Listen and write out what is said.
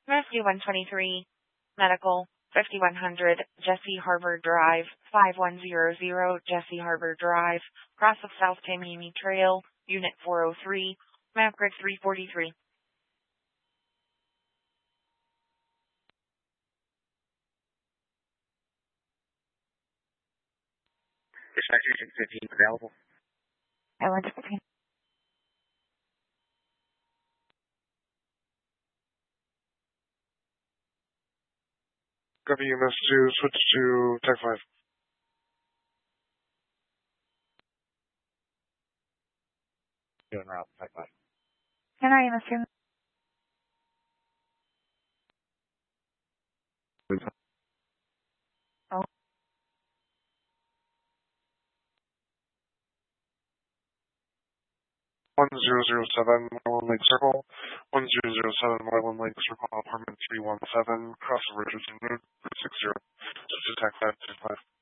Rescue 123, Medical, 5100 Jesse Harbor Drive, 5100 Jesse Harbor Drive, cross of South Tamimi Trail, Unit 403, map grid 343. Dispatch Agent 15 available. I want to 15. Copy EMS to switch to Tech 5. Doing route, Tech 5. Can I EMS to? Oh. 1007 Mylan Lake Circle, 1007 Mylan Lake Circle, apartment 317, cross of Richardson Road, 60. Switch to Tech 5, Tech 5.